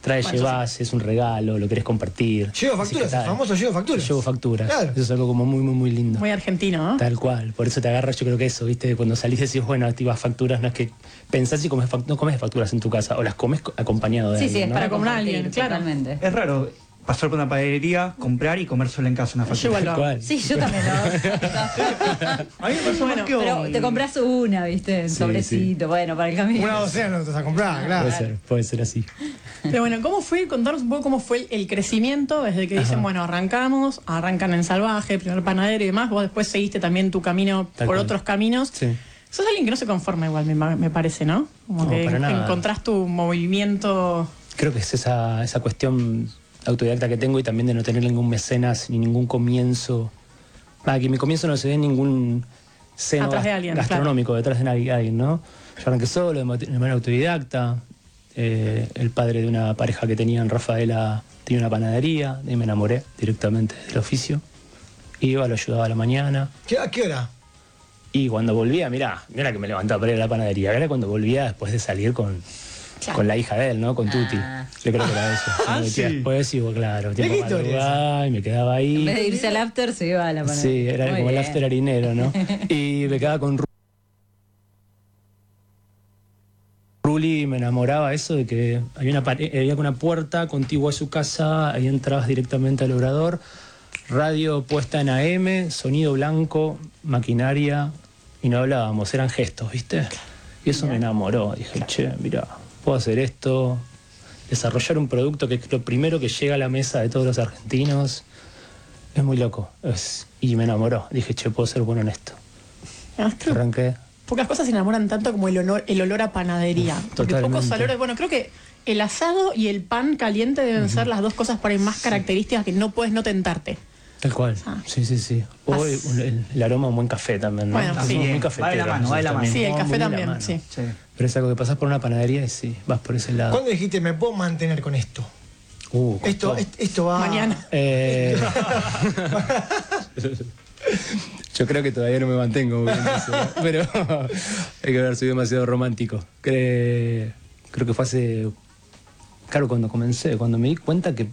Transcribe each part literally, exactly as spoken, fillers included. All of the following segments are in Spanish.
trae, bueno, llevas, sí. es un regalo, lo querés compartir. Llevo facturas, el famoso llevo facturas. Llevo facturas. Claro. Eso es algo como muy, muy, muy lindo. Muy argentino, ¿no? Tal cual. Por eso te agarras, yo creo que eso, ¿viste? Cuando salís decís, bueno, activas facturas, no es que pensás y comes fact- no comes facturas en tu casa, o las comes co- acompañado de Sí, alguien, sí, es ¿no? para Para comer a compartir, alguien, claro. totalmente. Es raro pasar por una panadería, comprar y comérselo en casa una Yo factura. igual lo hago. ¿Cuál? Sí, yo también lo A mí me pasó Bueno, más que Pero hoy. te compras una, ¿viste? En Sí, sobrecito, bueno, para el camino. Una docena no te vas a comprar, claro. Puede ser, puede ser así. Pero bueno, ¿cómo fue? Contanos un poco cómo fue el crecimiento desde que dicen, Ajá. bueno, arrancamos, arrancan en Salvaje, primer panadero y demás, vos después seguiste también tu camino Tal por cual. otros caminos. Sí. Sos alguien que no se conforma igual, me, me parece, ¿no? Como No, que para nada. encontrás tu movimiento. Creo que es esa, esa cuestión autodidacta que tengo y también de no tener ningún mecenas ni ningún comienzo. Ah, que mi comienzo no se ve en ningún seno Atrás de alguien, gastronómico, detrás de nadie- alguien, ¿no? Yo arranqué solo, de mo- de manera autodidacta. Eh, el padre de una pareja que tenía en Rafaela tenía una panadería y me enamoré directamente del oficio. Iba, lo ayudaba a la mañana. ¿Qué, ¿A qué hora? Y cuando volvía, mirá, mirá que me levantaba para ir a la panadería. Era cuando volvía después de salir con, con la hija de él, ¿no? Con Tuti. Ah. Yo creo que era eso. Ah, Me metía sí. después y, bueno, claro, tiempo qué historia madrugada y me quedaba En vez ahí. de irse al after, se iba a la panadería. Sí, era Muy como el bien. after harinero, ¿no? Y me quedaba con Ru- Ruli, me enamoraba eso de que había una, pare- había una puerta contigua a su casa, ahí entrabas directamente al obrador, radio puesta en A M, sonido blanco, maquinaria, y no hablábamos, eran gestos, ¿viste? Y eso me enamoró. Dije, che, mira, puedo hacer esto, desarrollar un producto que es lo primero que llega a la mesa de todos los argentinos. Es muy loco. Es- y me enamoró. Dije, che, puedo ser bueno en esto. Además, creo que Arranqué. pocas cosas se enamoran tanto como el olor, el olor a panadería. Porque totalmente. pocos olores, bueno, creo que el asado y el pan caliente deben ser las dos cosas por ahí más características que no puedes no tentarte. Tal cual. Ah. Sí, sí, sí. O Pas- el, el- el aroma de un buen café también, ¿no? Bueno, Somos sí. muy Va de cafeteros la mano, va de la nosotros mano. también. Sí, el Vamos café muy de la también, mano. sí. Sí. Pero es algo que pasás por una panadería y sí, vas por ese lado. ¿Cuándo dijiste, me puedo mantener con esto? Uh, Esto, costó. est- esto va... Mañana. Eh, Yo creo que todavía no me mantengo muy bien eso, ¿no? Pero hay que ver, soy demasiado romántico. Cre- creo que fue hace... Claro, cuando comencé, cuando me di cuenta que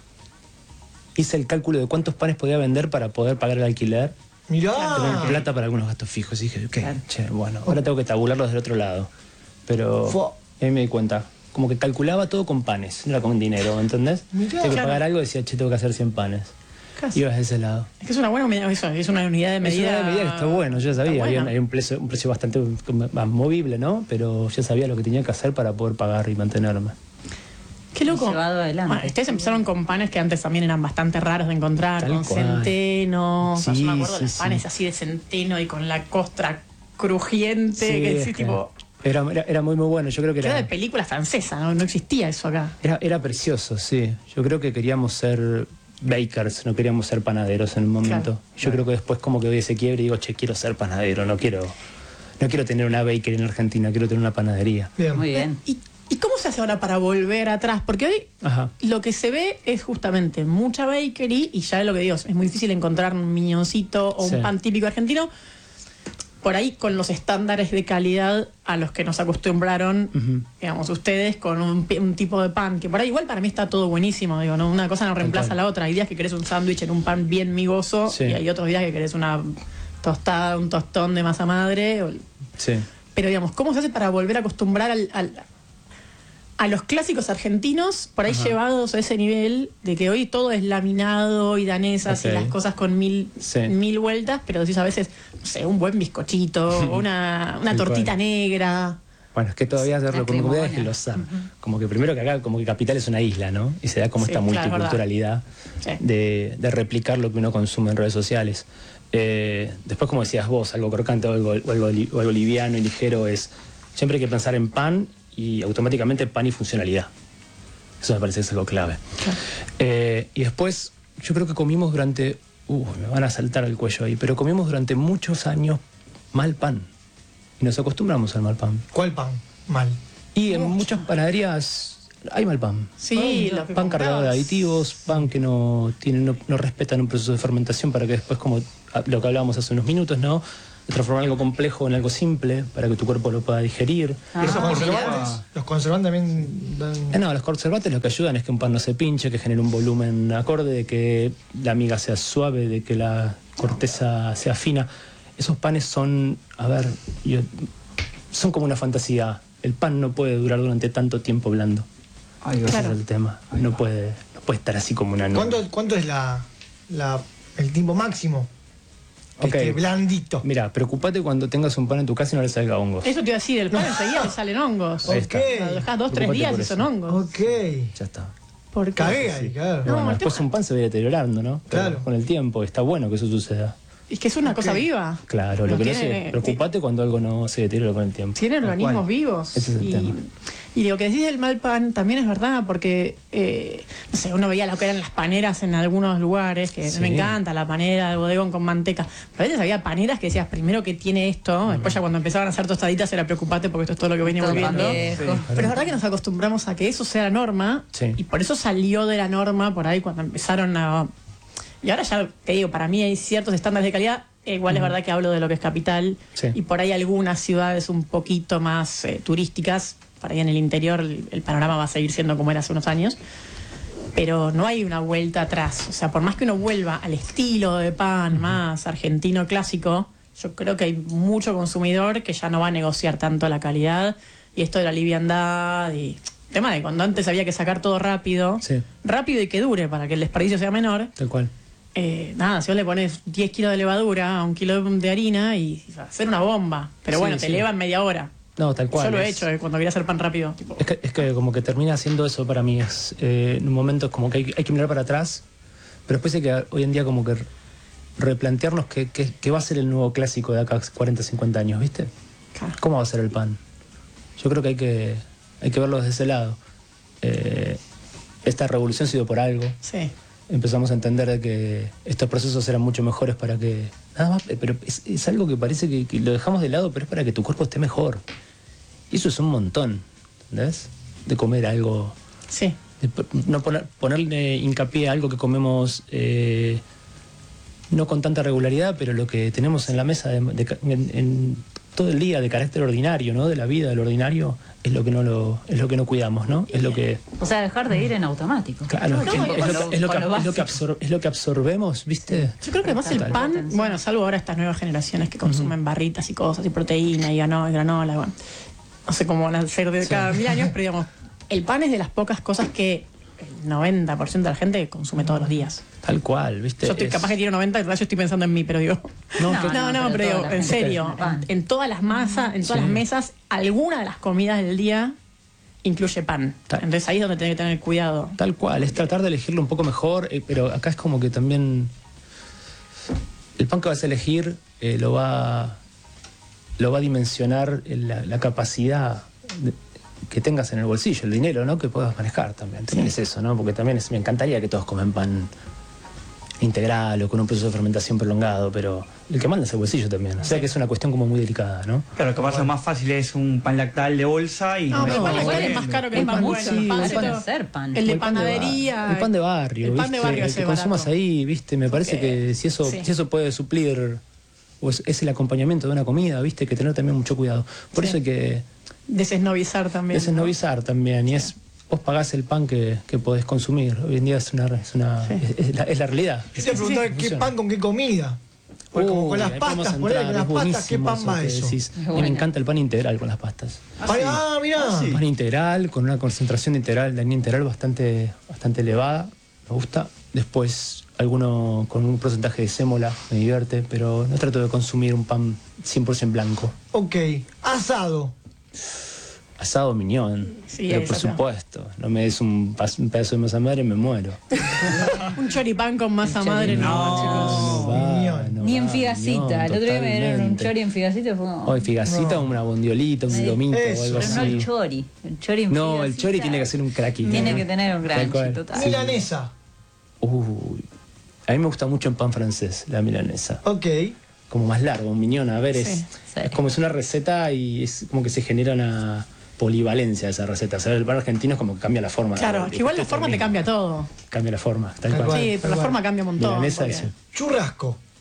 hice el cálculo de cuántos panes podía vender para poder pagar el alquiler, Mirá. tener plata para algunos gastos fijos. Y dije, ok, che, bueno, ahora tengo que tabularlos del otro lado. Pero Fua. ahí me di cuenta, como que calculaba todo con panes, no era con dinero, ¿entendés? Mirá. Tengo que Claro. pagar algo y decía, che, tengo que hacer cien panes. Casi. Ibas de ese lado. Es que es una buena medida, eso, es una unidad de Es medida. una medida que está bueno, yo ya sabía, Está había, buena. había un, precio, un precio bastante más movible, ¿no? Pero ya sabía lo que tenía que hacer para poder pagar y mantenerme. Qué loco. Llevado adelante. Bueno, ustedes empezaron con panes que antes también eran bastante raros de encontrar, Tal con cual. centeno. Sí, yo me acuerdo de sí, los sí. panes así de centeno y con la costra crujiente, Sí, que es sí, que tipo. era, era, era muy muy bueno, yo creo que Era era, de película francesa, ¿no? No existía eso acá. era, era precioso, sí. Yo creo que queríamos ser bakers, no queríamos ser panaderos en un momento. Claro. Yo creo que después como que doy ese quiebre y digo, che, quiero ser panadero, no quiero, no quiero tener una bakery en Argentina, quiero tener una panadería. Bien. Muy bien. ¿Y, ¿Y cómo se hace ahora para volver atrás? Porque hoy Ajá. lo que se ve es justamente mucha bakery y ya es lo que digo, es muy difícil encontrar un miñoncito o Sí. un pan típico argentino por ahí con los estándares de calidad a los que nos acostumbraron, Ujú. digamos, ustedes con un, pi- un tipo de pan, que por ahí igual para mí está todo buenísimo, digo, ¿no? Una cosa no reemplaza a cual. la otra. Hay días que querés un sándwich en un pan bien migoso Sí. y hay otros días que querés una tostada, un tostón de masa madre. o- Sí. pero digamos, ¿cómo se hace para volver a acostumbrar al, al- a los clásicos argentinos, por ahí Ajá. llevados a ese nivel de que hoy todo es laminado y danesas Ok. y las cosas con mil, Sí. mil vueltas, pero decís a veces, no sé, un buen bizcochito, o una, una Tal tortita cual. negra. Bueno, es que todavía hacerlo La como que cremona. es glosar. Como que primero que acá, como que Capital es una isla, ¿no? Y se da como Sí, esta claro, es verdad. multiculturalidad Sí. de, de replicar lo que uno consume en redes sociales. Eh, después, como decías vos, algo crocante o algo, o algo, li- o algo liviano y ligero es, siempre hay que pensar en pan y automáticamente pan y funcionalidad. Eso me parece que es algo clave. Eh, y después, yo creo que comimos durante, uh, me van a saltar el cuello ahí, pero comimos durante muchos años mal pan. Y nos acostumbramos al mal pan. ¿Cuál pan? Mal. Y en muchas panaderías hay mal pan. Sí, lo que Pan cargado de comprabas. aditivos, pan que no tienen, no, no respetan un proceso de fermentación para que después, como a- lo que hablábamos hace unos minutos, ¿no? de transformar algo complejo en algo simple para que tu cuerpo lo pueda digerir. Ah, ¿Esos por conservantes? supuesto. Los conservantes también dan... Eh, no, los conservantes lo que ayudan es que un pan no se pinche, que genere un volumen acorde, de que la miga sea suave, de que la corteza sea fina. Esos panes son, a ver, yo- son como una fantasía. El pan no puede durar durante tanto tiempo blando. Ay, Ese Claro. es el tema. No puede, no puede estar así como una nube. ¿Cuánto, cuánto es la, la, el tiempo máximo? Que Ok. esté blandito. Mira, preocupate cuando tengas un pan en tu casa y no le salga hongos. Eso te iba a decir, el pan enseguida le salen hongos. Ahí Ok. está. Lo dejás dos, tres Preocupate días por y eso. son hongos. Ok. Ya está. ¿Por qué? Cagué ahí, claro. No, bueno, el después tema- un pan se va deteriorando, ¿no? Pero Claro. con el tiempo, está bueno que eso suceda. Es que es una cosa viva. Claro, lo No que no tiene- sé, preocupate cuando algo no se deteriora con el tiempo. Tiene Tal organismos cual. vivos. Ese es el y, tema. y lo que decís del mal pan también es verdad, porque, eh, no sé, uno veía lo que eran las paneras en algunos lugares, que Sí. me encanta la panera de bodegón con manteca. Pero a veces había paneras que decías, primero que tiene esto, después ya cuando empezaban a hacer tostaditas era preocupante porque esto es todo lo que venía Todo volviendo. pan viejo. Sí. Pero es verdad que nos acostumbramos a que eso sea la norma, Sí. y por eso salió de la norma por ahí cuando empezaron a... Y ahora ya te digo, para mí hay ciertos estándares de calidad. Eh, Igual es verdad que hablo de lo que es capital, Sí. y por ahí algunas ciudades un poquito más eh, turísticas, por ahí en el interior el, el panorama va a seguir siendo como era hace unos años, pero no hay una vuelta atrás. O sea, por más que uno vuelva al estilo de pan más argentino clásico, yo creo que hay mucho consumidor que ya no va a negociar tanto la calidad y esto de la liviandad y tema de cuando antes había que sacar todo rápido, Sí. rápido y que dure para que el desperdicio sea menor. Tal cual. Eh, nada, si vos le pones diez kilos de levadura a un kilo de harina y va a ser una bomba. Pero Sí, bueno, te sí. eleva en media hora. No, tal cual. Yo lo he es- hecho eh, cuando quería hacer pan rápido. Tipo, Es que, es que como que termina haciendo eso para mí. Es, eh, en un momento es como que hay, hay que mirar para atrás, pero después hay que hoy en día como que replantearnos qué, qué- qué va a ser el nuevo clásico de acá cuarenta, cincuenta años, ¿viste? claro. ¿Cómo va a ser el pan? Yo creo que hay que, hay que verlo desde ese lado. Eh, esta revolución ha sido por algo. Sí. Empezamos a entender de que estos procesos eran mucho mejores para que... Nada más, pero es, es algo que parece que, que lo dejamos de lado, pero es para que tu cuerpo esté mejor. Y eso es un montón, ¿entendés? De comer algo... Sí. de po- no poner, ponerle hincapié a algo que comemos eh, no con tanta regularidad, pero lo que tenemos en la mesa de- de ca- en, en todo el día de carácter ordinario, ¿no? De la vida, del ordinario, es lo que no lo, es lo que no cuidamos, ¿no? Es lo que... O sea, dejar de ir en automático. Claro, es, no, es con lo, lo- que, es, lo, con que, lo es, lo, que básico. absor- es lo que absorbemos, ¿viste? Yo creo que además el Total. pan, bueno, salvo ahora estas nuevas generaciones que consumen barritas y cosas, y proteína, y granola, y granola, bueno. No sé cómo van a ser de cada mil años, pero digamos, el pan es de las pocas cosas que el noventa por ciento de la gente consume todos los días. Tal cual, ¿viste? Yo estoy Es- capaz que tiene noventa, en realidad yo estoy pensando en mí, pero digo. No, No, que- No, no, no, pero pero digo, toda la en gente serio, come pan. en, en todas las masas, en todas Sí. las mesas, alguna de las comidas del día incluye pan. Ta- Entonces ahí es donde tenés que tener cuidado. Tal cual, es tratar de elegirlo un poco mejor, eh, pero acá es como que también el pan que vas a elegir eh, lo va lo va a dimensionar la, la capacidad de- que tengas en el bolsillo, el dinero, ¿no? Que puedas manejar también. También es eso, ¿no? Porque también es- me encantaría que todos comen pan integral o con un proceso de fermentación prolongado, pero el que manda es el bolsillo también. O sea que es una cuestión como muy delicada, ¿no? Claro, lo que pasa más fácil es un pan lactal de bolsa y No, pero el no, pan lactal bueno. es más caro que el El pan pan bueno. sí, El pan el se pan to- es ser pan. El O de el pan de panadería. bar- el pan de barrio, El pan de ¿viste? barrio El es que barato. consumas ahí, ¿viste? Me parece Porque- que si eso, sí. si eso puede suplir, o es, es el acompañamiento de una comida, ¿viste? Que tener también mucho cuidado. Por Sí. eso hay que Desesnovizar también. ¿no? desennovizar también. Y es, vos pagás el pan que, que podés consumir. Hoy en día es una, es una Sí. es, es la, es la realidad. Yo te preguntaba qué Funciona. pan con qué comida. Pues como Uy, con las ahí podemos pastas, ponele, entrar, con las es pastas, ¿qué buenísimo pan va que eso? decís. A mí me Bueno. encanta el pan integral con las pastas. Pan- Ah, mirá. Ah, sí. Pan integral, con una concentración de integral, de harina integral bastante, bastante elevada, me gusta. Después, alguno con un porcentaje de sémola, me divierte, pero no trato de consumir un pan cien por ciento blanco. Ok. Asado. Asado miñón, Sí, pero es por asado. supuesto. No me des un, pas- un pedazo de masa madre y me muero. Un choripán con masa Un madre, no, No. chicos. va, Miñón. no Ni en va, figacita. miñón, El otro día me dieron un totalmente. chori en figacita y fue como. Hoy figacita, una bondiolita, un Me- domito Eso. o algo Pero no así. el chori. El chori en No, el figacita chori tiene que ser un craquito. Tiene que tener un Tal gran cual. total. Sí. Milanesa. Uy, a mí me gusta mucho el pan francés, la milanesa. Ok. Como más largo, un miñón. A ver, es, Sí, sí. es como es una receta y es como que se genera una polivalencia de esa receta. O sea, el pan argentino es como que cambia la forma. Claro, El- que igual la el- forma te el- cambia todo. Cambia la forma, tal Tal cual. cual. Sí, pero la igual. forma cambia un montón. Milanesa porque- eso. Churrasco.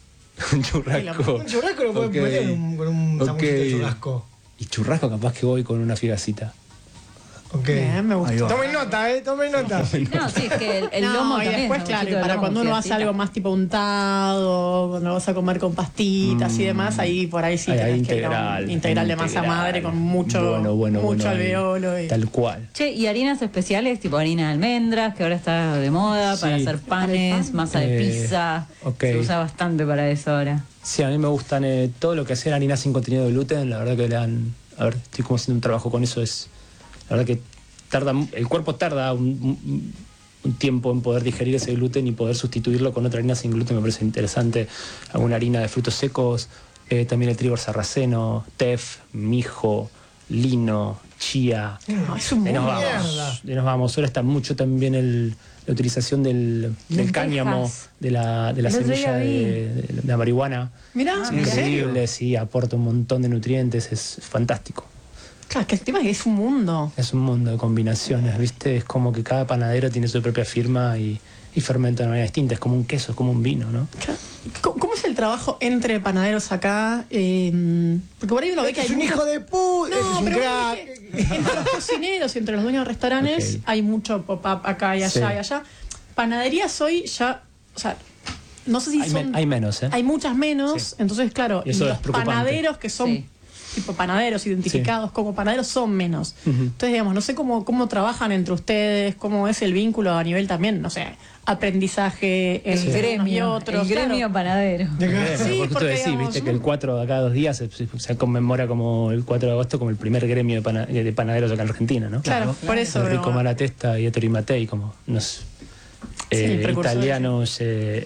Un churrasco. Un churrasco lo pueden Ok. poner un- con un Ok. sanguchito de churrasco. Y churrasco capaz que voy con una figacita. Ok. Bien, me Ahí gusta. va. Tomen nota, eh, tomen nota. No, sí, es que el, el No, lomo y también. después, sanguchito claro, y de para lomo, cuando uno hace fidecita. algo más tipo untado, cuando vas a comer con pastitas y demás, ahí por ahí sí Ahí, tenés ahí que ir a un integral. integral de masa integral. madre con mucho, bueno, bueno, mucho bueno, ahí. alveolo. Y... Tal cual. Che, y harinas especiales, tipo harina de almendras, que ahora está de moda, para Sí. hacer panes, pan. masa de Eh, verdad. ok. Se usa bastante para eso ahora. Sí, a mí me gustan eh, todo lo que sea harina sin contenido de gluten. La verdad que le dan. A ver, estoy como haciendo un trabajo con eso. Es. La verdad que tarda. El cuerpo tarda un, un, un tiempo en poder digerir ese gluten y poder sustituirlo con otra harina sin gluten. Me parece interesante. Alguna harina de frutos secos. Eh, también el trigo sarraceno, tef, mijo, lino, chía. No, es un De nos mundo. Mierda. vamos. De nos vamos. Ahora está mucho también el. La utilización del, del Lentejas. cáñamo, de la, de la El otro semilla día vi. de, de la marihuana. Mirá, ¿En serio? Increíble, sí, aporta un montón de nutrientes, es fantástico. claro, que el tema es que es un mundo. Es un mundo de combinaciones, ¿viste? Es como que cada panadero tiene su propia firma y, y fermenta de manera distinta. Es como un queso, es como un vino, ¿no? ¿Cómo, cómo es el trabajo entre panaderos acá? Eh, porque por ahí uno ve que hay Es un mucho- hijo de puta, es No, un pero crack. es que entre los cocineros y entre los dueños de restaurantes Ok. hay mucho pop-up acá y allá Sí. y allá. Panaderías hoy ya, o sea, no sé si Hay, son... men- hay menos, ¿eh? hay muchas menos, Sí. entonces claro, Y eso los es preocupante. panaderos que son Sí. tipo panaderos identificados como panaderos son menos. Ujú. Entonces, digamos, no sé cómo, cómo trabajan entre ustedes, cómo es el vínculo a nivel también, no sé, aprendizaje El entre unos y gremio, otros. el gremio claro. panadero. Eh, Sí, porque justo porque, decís, digamos, viste que el cuatro de acá dos días se, se- se conmemora como el cuatro de agosto como el primer gremio de, pana- de panaderos acá en Argentina, ¿no? Claro, por eso. Enrico digamos, Malatesta y Ettore Matei como unos Sí, eh, precursores, italianos eh,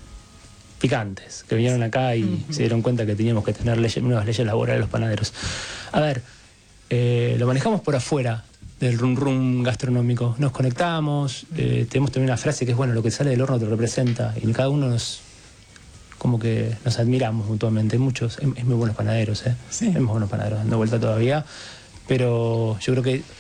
picantes que vinieron acá y se dieron cuenta que teníamos que tener leyes, nuevas leyes laborales los panaderos. A ver, eh, lo manejamos por afuera del rum rum gastronómico. Nos conectamos, eh, tenemos también una frase que es, bueno, lo que sale del horno te representa, y cada uno nos como que nos admiramos mutuamente. Hay muchos, hay, hay muy buenos panaderos, ¿eh? Sí. Hay muy buenos panaderos dando vuelta todavía, pero yo creo que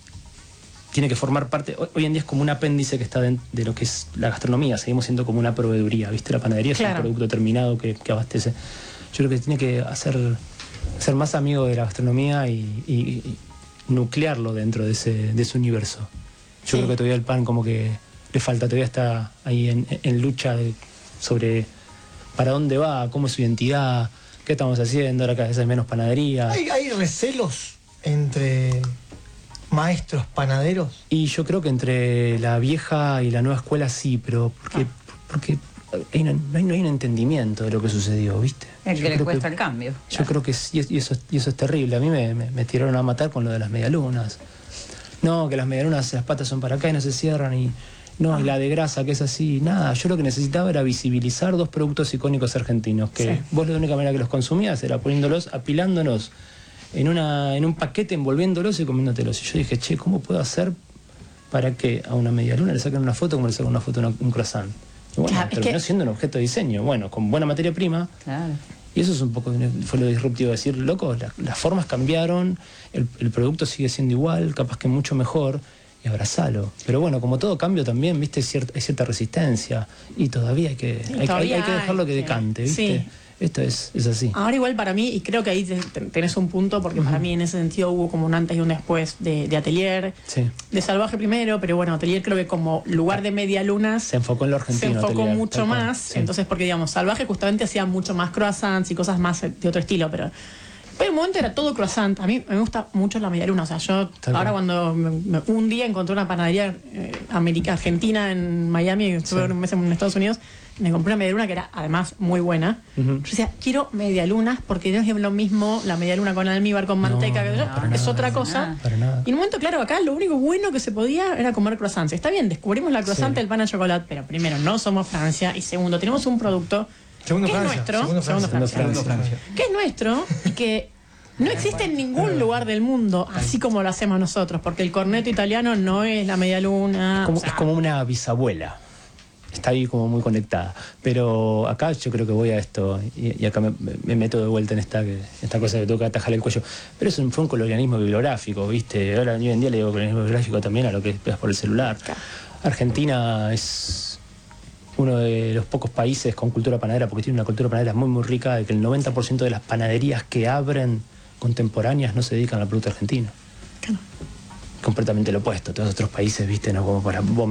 tiene que formar parte, hoy, hoy en día es como un apéndice que está dentro de lo que es la gastronomía, seguimos siendo como una proveeduría, ¿viste? La panadería es Claro. un producto terminado que, que abastece. Yo creo que tiene que hacer, ser más amigo de la gastronomía y, y- y nuclearlo dentro de ese, de ese universo. Yo Sí. creo que todavía el pan como que le falta, todavía está ahí en, en lucha de- sobre para dónde va, cómo es su identidad, qué estamos haciendo, ahora cada vez hay menos panadería. ¿Hay, hay recelos entre maestros panaderos? Y yo creo que entre la vieja y la nueva escuela sí, pero porque, porque hay una- no, hay, no hay un entendimiento de lo que sucedió, ¿viste? El Yo que le creo cuesta el cambio. Yo creo que sí, y eso, y eso es terrible. A mí me, me- me tiraron a matar con lo de las medialunas. No, que las medialunas, las patas son para acá y no se cierran, y no, y la de grasa que es así. Nada, yo lo que necesitaba era visibilizar dos productos icónicos argentinos, que Sí. vos la única manera que los consumías era poniéndolos, apilándolos en, una, en un paquete, envolviéndolos y comiéndotelos. Y yo dije, che, ¿cómo puedo hacer para que a una medialuna le saquen una foto como le sacan una foto a una- un croissant? Y bueno, Claro, es terminó que- siendo un objeto de diseño, bueno, con buena materia prima. Claro. Y eso es un poco, fue lo disruptivo, decir, loco, la- las formas cambiaron, el, el producto sigue siendo igual, capaz que mucho mejor, y abrazalo. Pero bueno, como todo cambio también, viste, hay cierta, hay cierta resistencia, y todavía hay que, Sí, hay, todavía hay que dejarlo que hay, decante, sí. viste. Esto es, es así. Ahora igual para mí, y creo que ahí te- te- tenés un punto, porque para mí en ese sentido hubo como un antes y un después de, de Atelier, Sí. de Salvaje primero, pero bueno, Atelier creo que como lugar de medialunas Se enfocó en lo se argentino. enfocó Atelier, mucho tal cual. más, Sí. entonces porque digamos, Salvaje justamente hacía mucho más croissants y cosas más de otro estilo, pero en un momento era todo croissant. A mí me gusta mucho la medialuna, o sea, yo Tal ahora cual. cuando me- me- un día encontré una panadería eh, americana, argentina en Miami, estuve Sí. un mes en Estados Unidos, me compré una medialuna que era además muy buena. Ujú. Yo decía, quiero medialunas porque no es lo mismo la medialuna con almíbar, con manteca, No, que no, yo, para es nada, otra para cosa. nada. Para nada. Y en un momento, claro, acá lo único bueno que se podía era comer croissants. Está bien, descubrimos la croissant, Sí. el pan a chocolate, pero primero, no somos Francia, y segundo, tenemos un producto Segundo que Francia, es nuestro, segundo Francia. segundo Segundo Francia, Francia. que es nuestro y que no existe en ningún lugar del mundo así como lo hacemos nosotros, porque el corneto italiano no es la medialuna. Como- o sea, es como una bisabuela. Está ahí como muy conectada. Pero acá yo creo que voy a esto, y, y acá me, me meto de vuelta en esta, que- esta cosa que toca atajar el cuello. Pero eso fue un colonialismo bibliográfico, ¿viste? Ahora hoy en día le digo colonialismo bibliográfico también a lo que es por el celular. Argentina es uno de los pocos países con cultura panadera, porque tiene una cultura panadera muy muy rica, de que el noventa por ciento de las panaderías que abren contemporáneas no se dedican al producto argentino. Claro. Completamente lo opuesto. Todos otros países, viste, no como para vos